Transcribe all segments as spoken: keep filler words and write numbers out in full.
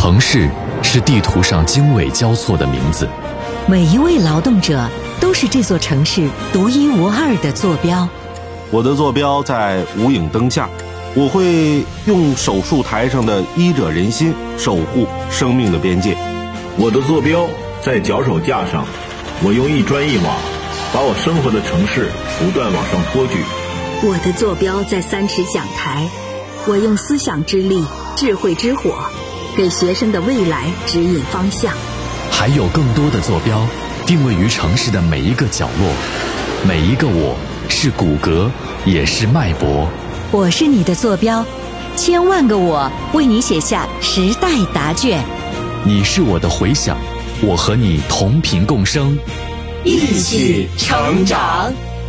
城市是地图上经纬交错的名字， 每一位劳动者都是这座城市独一无二的坐标。 我的坐标在无影灯下，我会用手术台上的医者仁心守护生命的边界。 我的坐标在脚手架上，我用一砖一瓦把我生活的城市不断往上托举。 我的坐标在三尺讲台，我用思想之力、智慧之火给学生的未来指引方向。 还有更多的坐标定位于城市的每一个角落，每一个我是骨骼，也是脉搏。 我是你的坐标，千万个我为你写下时代答卷。 你是我的回响，我和你同频共生， 一起成长。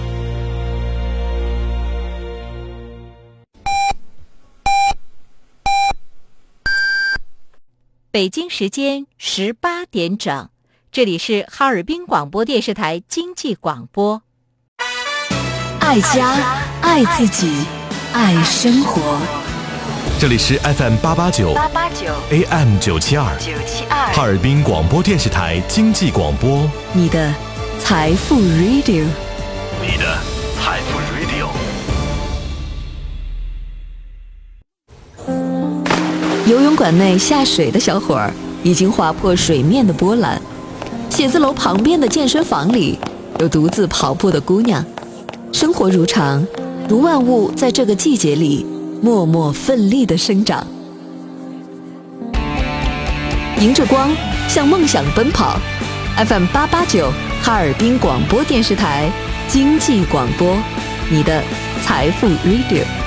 北京时间十八点整，这里是哈尔滨广播电视台经济广播。 爱家，爱自己，爱生活。 这里是 F M 八八九 A M 九七二哈尔滨广播电视台经济广播， 你的财富 Radio， 你的财富 Radio。 游泳馆内下水的小伙儿已经划破水面的波澜，写字楼旁边的健身房里有独自跑步的姑娘。生活如常，如万物在这个季节里默默奋力地生长。迎着光，向梦想奔跑。F M 八八九哈尔滨广播电视台经济广播，你的财富 Radio。